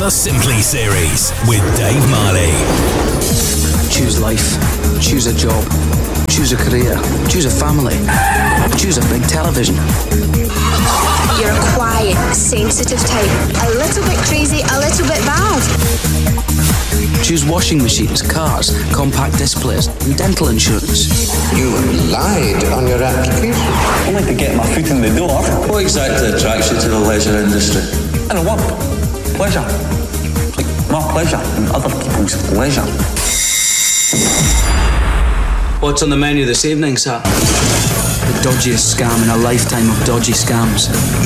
The Simply Series with Dave Marley. Choose life. Choose a job. Choose a career. Choose a family. Choose a big television. You're a quiet, sensitive type. A little bit crazy, a little bit bad. Choose washing machines, cars, compact displays, and dental insurance. You lied on your application. I like to get my foot in the door. What exactly attracts you to the leisure industry? I don't want pleasure. Like my pleasure and other people's pleasure. What's on the menu this evening, sir? The dodgiest scam in a lifetime of dodgy scams.